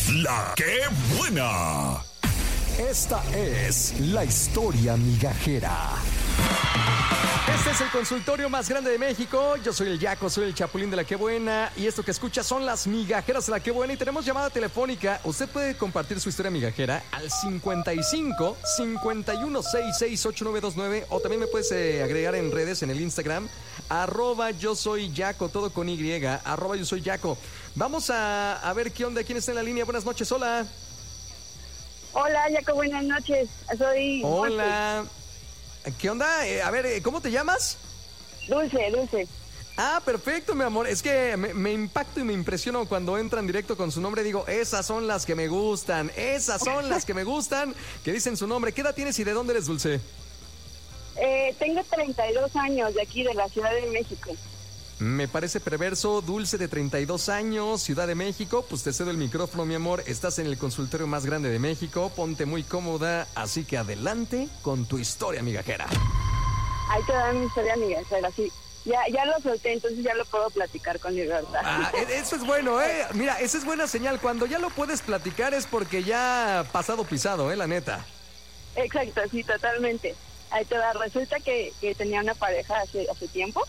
La que buena. Esta es la historia migajera. Este es el consultorio más grande de México. Yo soy el Yaco, soy el Chapulín de La Que Buena. Y esto que escucha son las migajeras de La Que Buena. Y tenemos llamada telefónica. Usted puede compartir su historia migajera al 55 5166 8929. O también me puedes agregar en redes, en el Instagram. @yo soy Yaco, todo con Y. @yo soy Yaco. Vamos a ver qué onda, quién está en la línea. Buenas noches, hola. Hola, Yaco, buenas noches. Soy Hola. ¿Qué onda? A ver, ¿cómo te llamas? Dulce. Ah, perfecto, mi amor. Es que me impacto y me impresiono cuando entran directo con su nombre. Digo, esas son las que me gustan. Esas son las que me gustan, que dicen su nombre. ¿Qué edad tienes y de dónde eres, Dulce? Tengo 32 años de aquí, de la Ciudad de México. Me parece perverso. Dulce, de 32 años, Ciudad de México. Pues te cedo el micrófono, mi amor. Estás en el consultorio más grande de México. Ponte muy cómoda, así que adelante con tu historia migajera. Ahí te da mi historia migajera, sí. Ya lo solté, entonces ya lo puedo platicar con libertad. Ah, eso es bueno, ¿eh? Mira, esa es buena señal. Cuando ya lo puedes platicar es porque ya pasado pisado, la neta. Exacto, sí, totalmente. Ahí te da. Resulta que tenía una pareja hace tiempo.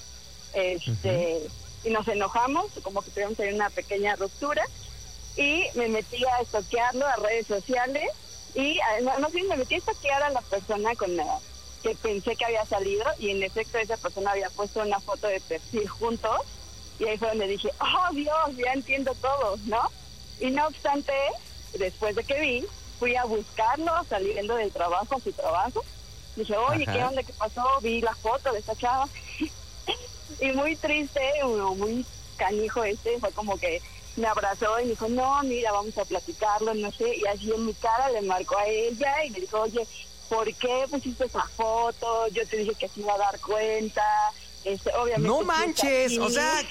Y nos enojamos, como que tuvimos ahí una pequeña ruptura, y me metí a estoquearlo a redes sociales, y además me metí a estoquear a la persona con la que pensé que había salido, y en efecto esa persona había puesto una foto de perfil juntos, y ahí fue donde dije, oh Dios, ya entiendo todo, ¿no? Y no obstante, después de que vi, fui a buscarlo saliendo del trabajo a su trabajo. Dije, oye, ¿qué onda? ¿Qué pasó? Vi la foto de esta chava. Y muy triste, muy canijo fue como que me abrazó y me dijo, no, mira, vamos a platicarlo, no sé, y así en mi cara le marcó a ella y le dijo, oye, ¿por qué pusiste esa foto? Yo te dije que se iba a dar cuenta, obviamente... No manches, o sea,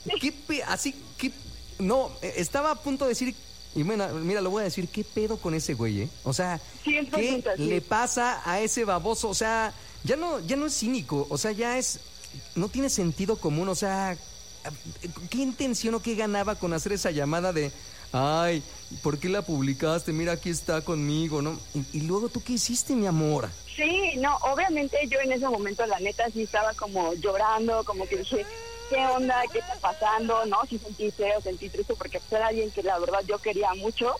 no, estaba a punto de decir, y bueno, mira, lo voy a decir, ¿qué pedo con ese güey, O sea, ¿qué le pasa a ese baboso? O sea, ya no es cínico, o sea, ya es... No tiene sentido común, o sea, ¿qué intención o qué ganaba con hacer esa llamada de, ay, ¿por qué la publicaste? Mira, aquí está conmigo, ¿no? Y luego, ¿tú qué hiciste, mi amor? Sí, no, obviamente yo en ese momento, la neta, sí estaba como llorando, como que dije, ¿qué onda? ¿Qué está pasando? ¿No? Sí sentí feo, sentí triste, porque pues, era alguien que la verdad yo quería mucho,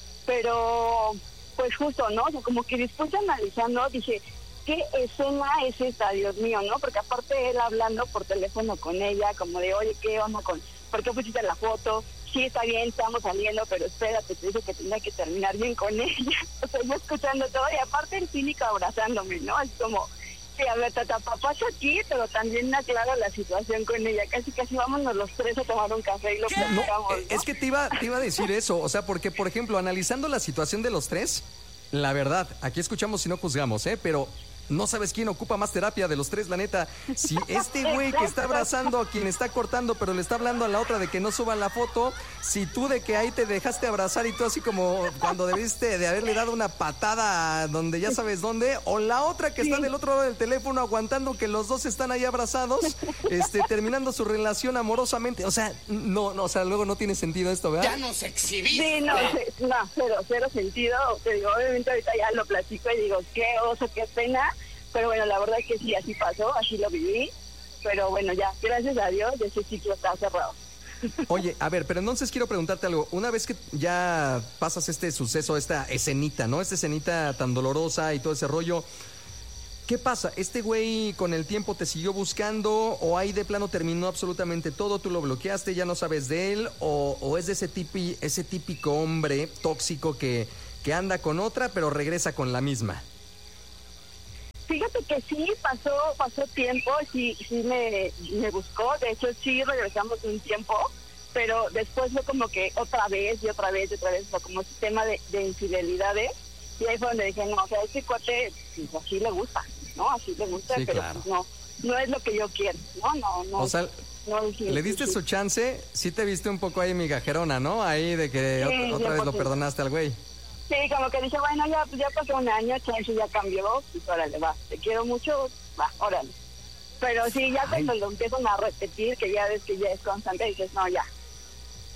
pero pues justo, ¿no? O sea, como que después analizando, dije, ¿qué escena es esta, Dios mío, no? Porque aparte él hablando por teléfono con ella, como de, oye, ¿qué onda con...? ¿Por qué pusiste la foto? Sí, está bien, estamos saliendo, pero espérate, te dije que tenía que terminar bien con ella. O sea, yo escuchando todo, y aparte el cínico abrazándome, ¿no? Es como, sí, a ver, papacho aquí, pero también aclaro la situación con ella. Casi vámonos los tres a tomar un café y lo platicamos, ¿no? Es que te iba a decir eso, o sea, porque, por ejemplo, analizando la situación de los tres, la verdad, aquí escuchamos y no juzgamos, pero... No sabes quién ocupa más terapia de los tres, la neta. Si este güey que está abrazando a quien está cortando, pero le está hablando a la otra de que no suban la foto, si tú de que ahí te dejaste abrazar y tú así como cuando debiste de haberle dado una patada donde ya sabes dónde, o la otra que está del otro lado del teléfono aguantando que los dos están ahí abrazados, terminando su relación amorosamente. O sea, no, o sea, luego no tiene sentido esto, ¿verdad? Ya nos exhibiste. Sí, no, cero sentido. Te digo, obviamente ahorita ya lo platico y digo, qué oso, qué pena. Pero bueno, la verdad es que sí, así pasó, así lo viví. Pero bueno, ya, gracias a Dios, ese ciclo está cerrado. Oye, a ver, pero entonces quiero preguntarte algo. Una vez que ya pasas este suceso, esta escenita, ¿no? Esta escenita tan dolorosa y todo ese rollo, ¿qué pasa? ¿Este güey con el tiempo te siguió buscando o ahí de plano terminó absolutamente todo? ¿Tú lo bloqueaste, ya no sabes de él? ¿O es de ese típico hombre tóxico que anda con otra pero regresa con la misma? Fíjate que sí, pasó tiempo, sí me buscó, de hecho sí regresamos un tiempo, pero después fue como que otra vez, o sea, como ese tema de infidelidades, y ahí fue donde dije, no, o sea, ese cuate, pues así le gusta, ¿no? Así le gusta, sí, pero claro. pues no es lo que yo quiero, no. O sea, ¿le diste su chance? Sí te viste un poco ahí migajerona, ¿no? Ahí de que sí, otra vez lo perdonaste al güey. Sí, como que dije, bueno, ya pasó un año, chance ya cambió, pues órale, va, te quiero mucho, va, órale. Pero sí, ya cuando lo empiezan a repetir, que ya ves que ya es constante, dices, no, ya.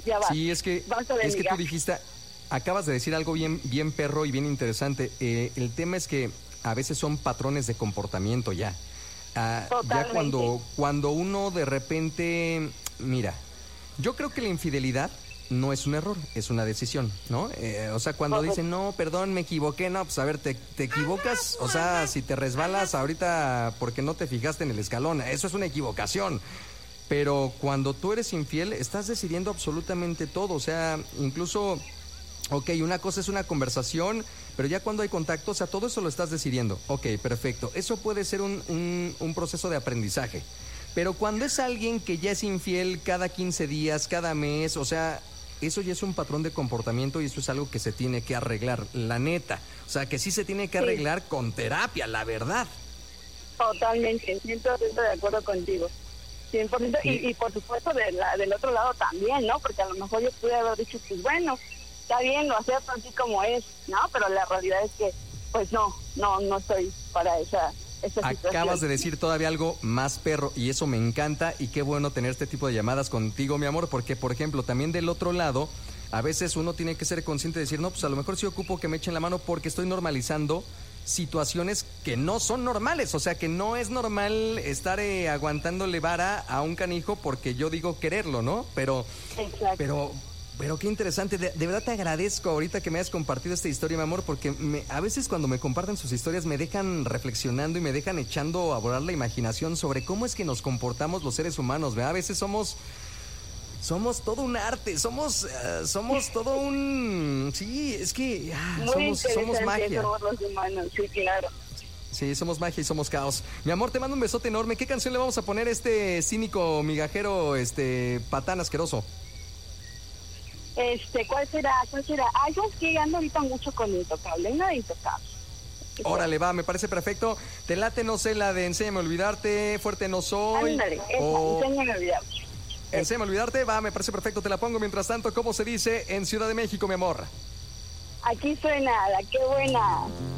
ya va. Sí, es que tú dijiste, acabas de decir algo bien perro y bien interesante. El tema es que a veces son patrones de comportamiento ya. Ya cuando uno de repente, mira, yo creo que la infidelidad no es un error, es una decisión, ¿no? O sea, cuando dicen, no, perdón, me equivoqué, no, pues a ver, te equivocas, o sea, si te resbalas ahorita porque no te fijaste en el escalón, eso es una equivocación. Pero cuando tú eres infiel, estás decidiendo absolutamente todo, o sea, incluso, ok, una cosa es una conversación, pero ya cuando hay contacto, o sea, todo eso lo estás decidiendo. Ok, perfecto, eso puede ser un proceso de aprendizaje. Pero cuando es alguien que ya es infiel cada 15 días, cada mes, o sea, eso ya es un patrón de comportamiento y eso es algo que se tiene que arreglar, la neta. O sea, que sí se tiene que arreglar con terapia, la verdad. Totalmente, 100% de acuerdo contigo. 100%, y por supuesto del otro lado también, ¿no? Porque a lo mejor yo pude haber dicho, pues bueno, está bien, lo acepto así como es, ¿no? Pero la realidad es que, pues no estoy para esa situación. Acabas de decir todavía algo más perro y eso me encanta y qué bueno tener este tipo de llamadas contigo, mi amor, porque, por ejemplo, también del otro lado, a veces uno tiene que ser consciente de decir, no, pues a lo mejor sí ocupo que me echen la mano porque estoy normalizando situaciones que no son normales, o sea, que no es normal estar aguantándole vara a un canijo porque yo digo quererlo, ¿no? Pero qué interesante, de verdad te agradezco ahorita que me hayas compartido esta historia, mi amor, porque a veces cuando me comparten sus historias me dejan reflexionando y me dejan echando a volar la imaginación sobre cómo es que nos comportamos los seres humanos, ¿verdad? A veces somos todo un arte, somos todo un... Sí, es que somos magia. Somos los humanos, sí, claro. Sí, somos magia y somos caos. Mi amor, te mando un besote enorme. ¿Qué canción le vamos a poner a este cínico, migajero, patán asqueroso? ¿Cuál será? Ay, yo es que ando ahorita mucho con Intocable, una de Intocable. Órale, va, me parece perfecto. Te late, no sé, la de Enséñame a olvidarte, Fuerte no soy. Ándale, Enséñame a olvidarte. Enséñame a olvidarte, va, me parece perfecto, te la pongo. Mientras tanto, ¿cómo se dice en Ciudad de México, mi amor? Aquí suena, la qué buena.